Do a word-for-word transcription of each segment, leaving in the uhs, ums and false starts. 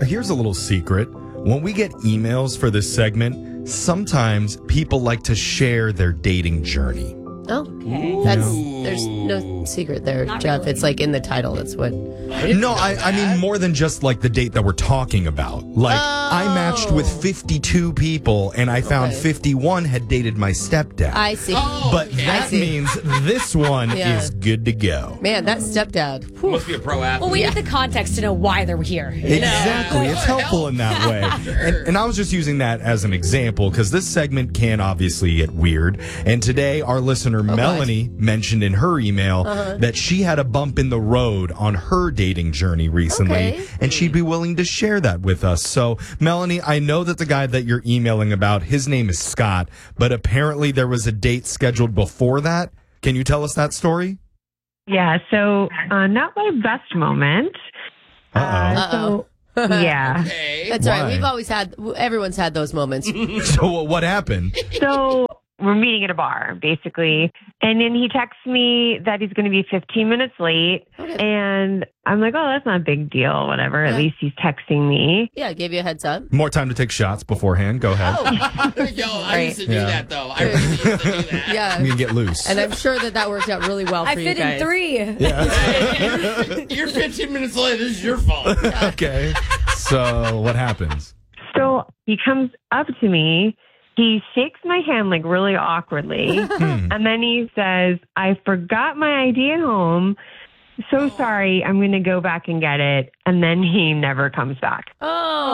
Here's a little secret. When we get emails for this segment, sometimes people like to share their dating journey. Oh, okay. That's there's no secret there, Not Jeff. Really. It's like in the title. That's what. No, I, I mean more than just like the date that we're talking about. Like oh. I matched with fifty-two people, and I found okay. fifty-one had dated my stepdad. I see. Oh, but okay. that see. means this one yeah. is good to go. Man, that stepdad whew. Must be a pro athlete. Well, we yeah. need the context to know why they're here. Exactly. It's helpful in that way. And, and I was just using that as an example because this segment can obviously get weird. And today, our listener oh, Melanie God. mentioned in her email uh-huh. that she had a bump in the road on her dating journey recently, okay. and she'd be willing to share that with us. So, Melanie, I know that the guy that you're emailing about, his name is Scott, but apparently there was a date scheduled before that. Can you tell us that story? Yeah, so uh, not my best moment. Uh-oh. Uh, so, yeah. Okay. That's Why? right. We've always had, everyone's had those moments. So what happened? So we're meeting at a bar, basically. And then he texts me that he's going to be fifteen minutes late. Okay. And I'm like, oh, that's not a big deal, whatever. Yeah. At least he's texting me. Yeah, gave you a heads up. More time to take shots beforehand. Go ahead. Oh. Yo, I right. used to do yeah. that, though. I really used to do that. Yeah. You can get loose. And I'm sure that that worked out really well for I you fit guys. in three. Yeah. You're fifteen minutes late. This is your fault. Okay. So what happens? So he comes up to me. He shakes my hand like really awkwardly. And then he says, I forgot my I D at home. So sorry. I'm going to go back and get it. And then he never comes back. Oh,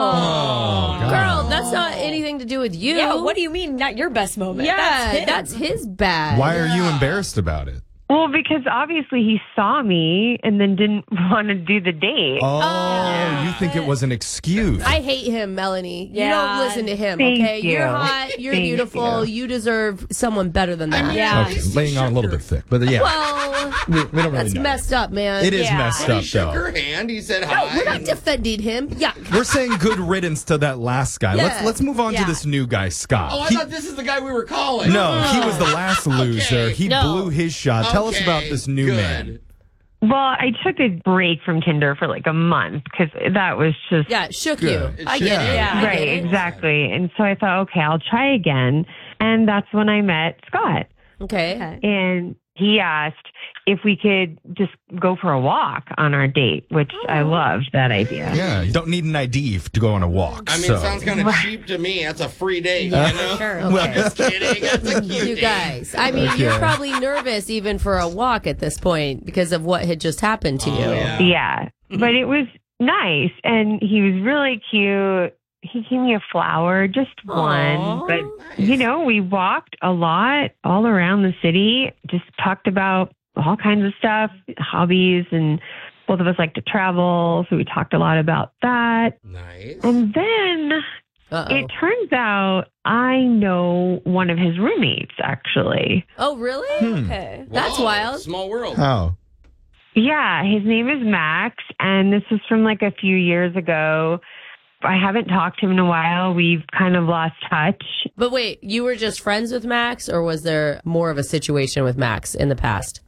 oh girl, that's not anything to do with you. Yeah, what do you mean not your best moment? Yeah, that's, that's his bad. Why yeah. are you embarrassed about it? Well, because obviously he saw me and then didn't want to do the date. Oh, yeah. you think it was an excuse. I hate him, Melanie. Yeah. You don't listen to him, Thank okay? you. You're hot. You're Thank beautiful. You. you deserve someone better than that. I mean, yeah. Okay, laying on a little bit thick. But yeah. Well, we, we don't really that's know. messed up, man. It is yeah. messed But up, he shook though. her hand. He said No, hi. we're not defending him. Yuck. We're saying good riddance to that last guy. Yeah. Let's let's move on Yeah. to this new guy, Scott. Oh, I He- thought this is the guy we were calling. no, he was the last loser. Okay. He No. blew his shot. Tell us Okay, about this new good. man. Well, I took a break from Tinder for like a month because that was just... Yeah, it shook Good. you. It I shook get you. it. Yeah, I Right, get it. exactly. And so I thought, okay, I'll try again. And that's when I met Scott. Okay. And he asked if we could just go for a walk on our date, which I loved that idea. Yeah, you don't need an I D to go on a walk. I mean, so. it sounds kind of cheap to me. That's a free date, Yeah, you know? sure. Okay. I'm just kidding. That's a cute You date. guys, I mean, Okay. you're probably nervous even for a walk at this point because of what had just happened to Oh, you. yeah. Yeah. But it was nice. And he was really cute. He gave me a flower, just Aw. one. But, you know, we walked a lot all around the city, just talked about all kinds of stuff, hobbies, and both of us like to travel. So we talked a lot about that. Nice. And then Uh-oh. it turns out I know one of his roommates, actually. Oh, really? Hmm. Okay. That's Whoa, wild. Small world. How? Yeah, his name is Max, and this was from like a few years ago. I haven't talked to him in a while. We've kind of lost touch. But wait, you were just friends with Max, or was there more of a situation with Max in the past?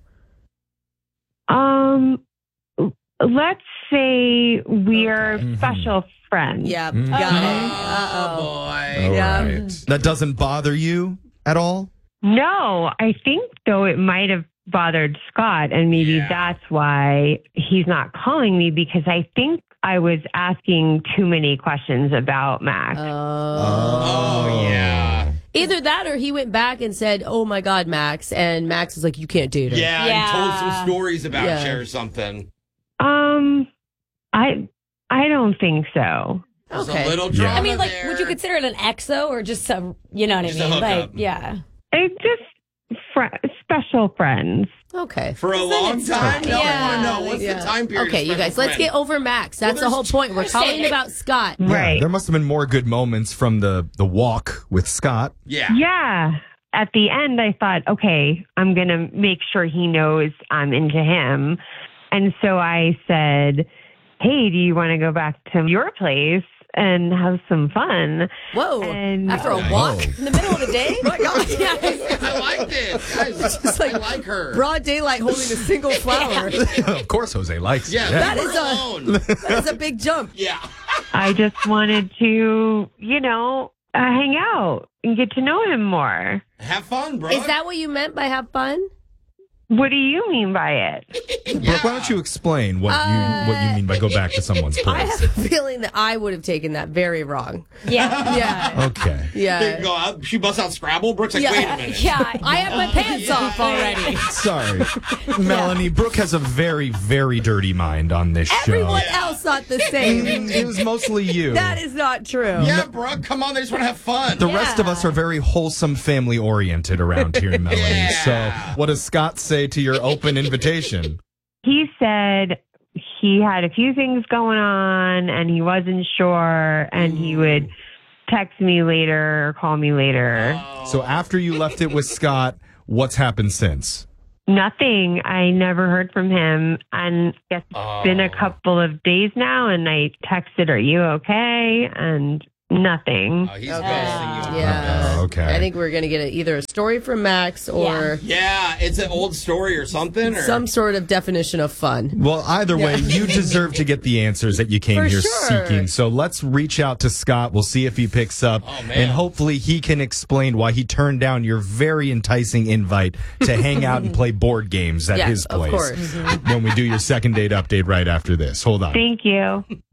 Um, let's say we're Okay. special friends. Yeah, Mhm. got Oh, it. Uh-oh. boy. All Yeah. right. That doesn't bother you at all? No, I think though it might have bothered Scott, and maybe Yeah. that's why he's not calling me, because I think I was asking too many questions about Max. Oh, yeah. Either that or he went back and said, oh my God, Max. And Max is like, you can't date her. Yeah, Yeah. and told some stories about Yeah. you or something. Um, I I don't think so. There's Okay. a little Yeah. drama I mean, like, there. would you consider it an X, though, or just some, you know what Just a I mean? Like, hookup. yeah. It's just fr- special friends. Okay. For a long time? No, I Yeah. want to know. What's Yeah. the time period? Okay, you spent guys, with let's friends? get over Max. That's Well, the whole there's- point. We're there's talking it. about Scott. Yeah, Right. there must have been more good moments from the, the walk with Scott. Yeah. Yeah. At the end, I thought, okay, I'm going to make sure he knows I'm into him. And so I said, hey, do you want to go back to your place and have some fun. Whoa. And After a Whoa. walk? In the middle of the day? My God. I like this. Guys, It's like I like her. broad daylight holding a single flower. Of course, Jose likes yeah, it. That leave is her a- alone. That is a big jump. Yeah. I just wanted to, you know, uh, hang out and get to know him more. Have fun, bro. Is that what you meant by have fun? What do you mean by it? Brooke, why don't you explain what you what you mean by go back to someone's I place? have a feeling that I would have taken that very wrong. Yeah. Yeah. Okay. They Yeah. go out, she busts out Scrabble. Brooke's like, Yeah. wait a minute. Yeah. I have my pants yeah. off already. Sorry. Melanie, Brooke has a very, very dirty mind on this show. Everyone else thought the same. It was mostly you. That is not true. Yeah, Brooke, come on. They just want to have fun. The rest of us are very wholesome, family oriented around here, Melanie. Yeah. So, what does Scott say to your open invitation? He said he had a few things going on and he wasn't sure and he would text me later or call me later. So, after you left it with Scott, what's happened since? Nothing. I never heard from him. And it's been a couple of days now and I texted, are you okay? And nothing. Oh, he's ghosting you. Yeah. Oh, okay. I think we're going to get a, either a story from Max or Yeah, it's an old story or something. Or? some sort of definition of fun. Well, either way, you deserve to get the answers that you came For here sure. seeking. So let's reach out to Scott. We'll see if he picks up. Oh, man. And hopefully he can explain why he turned down your very enticing invite to hang out and play board games at Yeah, his of place. course. When we do your second date update right after this. Hold on. Thank you.